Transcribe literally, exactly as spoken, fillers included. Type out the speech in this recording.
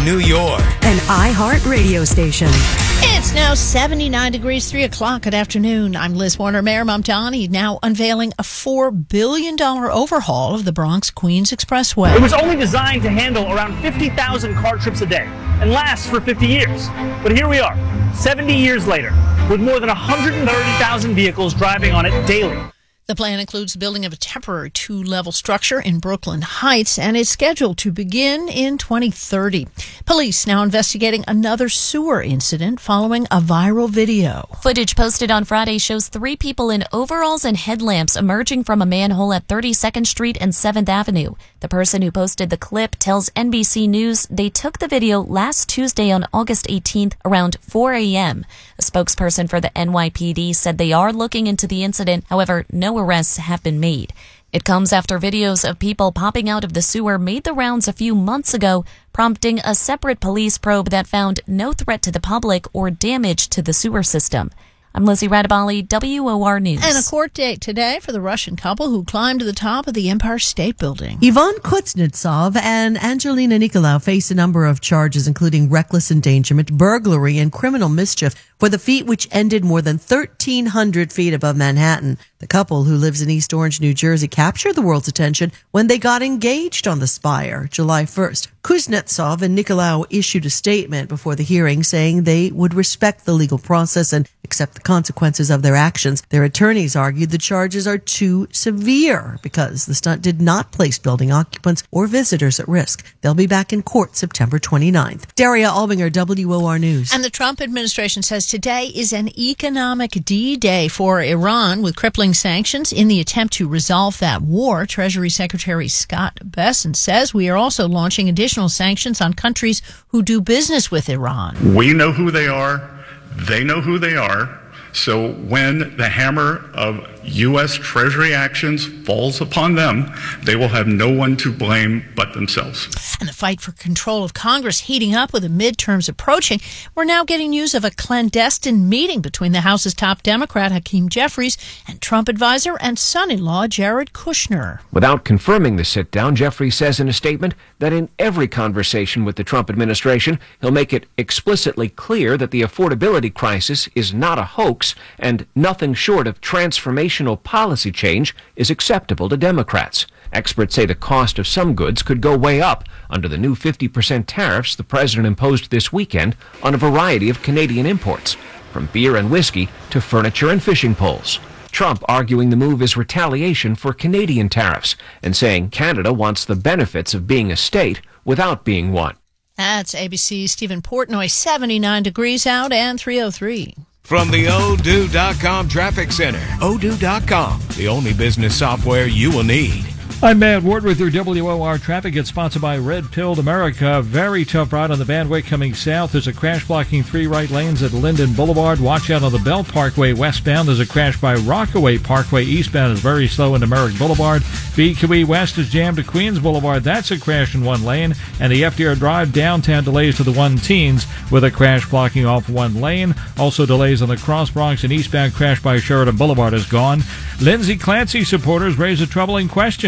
New York. An iHeart radio station. It's now seventy-nine degrees, three o'clock at afternoon. I'm Liz Warner. Mayor Mamdani now unveiling a four billion dollars overhaul of the Bronx-Queens Expressway. It was only designed to handle around fifty thousand car trips a day and last for fifty years. But here we are, seventy years later, with more than one hundred thirty thousand vehicles driving on it daily. The plan includes the building of a temporary two-level structure in Brooklyn Heights and is scheduled to begin in twenty thirty. Police now investigating another sewer incident following a viral video. Footage posted on Friday shows three people in overalls and headlamps emerging from a manhole at thirty-second Street and seventh Avenue. The person who posted the clip tells N B C News they took the video last Tuesday on August eighteenth around four a.m. A spokesperson for the N Y P D said they are looking into the incident. However, no arrests have been made. It comes after videos of people popping out of the sewer made the rounds a few months ago, prompting a separate police probe that found no threat to the public or damage to the sewer system. I'm Lizzie Radabali, W O R News. And a court date today for the Russian couple who climbed to the top of the Empire State Building. Ivan Kuznetsov and Angelina Nicolaou face a number of charges, including reckless endangerment, burglary, and criminal mischief for the feat which ended more than thirteen hundred feet above Manhattan. The couple, who lives in East Orange, New Jersey, captured the world's attention when they got engaged on the spire July first. Kuznetsov and Nicolaou issued a statement before the hearing saying they would respect the legal process and accept the consequences of their actions. Their attorneys argued the charges are too severe because the stunt did not place building occupants or visitors at risk. They'll be back in court September twenty-ninth. Daria Albinger, W O R News. And the Trump administration says today is an economic D-Day for Iran, with crippling sanctions in the attempt to resolve that war. Treasury Secretary Scott Bessent says we are also launching additional sanctions on countries who do business with Iran. We know who they are. They know who they are. So when the hammer of U S. Treasury actions falls upon them, they will have no one to blame but themselves. And the fight for control of Congress heating up with the midterms approaching. We're now getting news of a clandestine meeting between the House's top Democrat, Hakeem Jeffries, and Trump advisor and son-in-law, Jared Kushner. Without confirming the sit-down, Jeffries says in a statement that in every conversation with the Trump administration, he'll make it explicitly clear that the affordability crisis is not a hoax and nothing short of transformational policy change is acceptable to Democrats. Experts say the cost of some goods could go way up under the new fifty percent tariffs the president imposed this weekend on a variety of Canadian imports, from beer and whiskey to furniture and fishing poles. Trump arguing the move is retaliation for Canadian tariffs and saying Canada wants the benefits of being a state without being one. That's A B C's Stephen Portnoy, seventy-nine degrees out and three oh three. From the Odoo dot com Traffic Center, Odoo dot com, the only business software you will need. I'm Matt Ward with your W O R traffic. It's sponsored by Red Pilled America. Very tough ride on the Van Wyck coming south. There's a crash blocking three right lanes at Linden Boulevard. Watch out on the Bell Parkway westbound. There's a crash by Rockaway Parkway eastbound. It's very slow into Merrick Boulevard. B Q E West is jammed to Queens Boulevard. That's a crash in one lane. And the F D R Drive downtown delays to the one teens with a crash blocking off one lane. Also delays on the Cross Bronx and eastbound crash by Sheridan Boulevard is gone. Lindsay Clancy supporters raise a troubling question.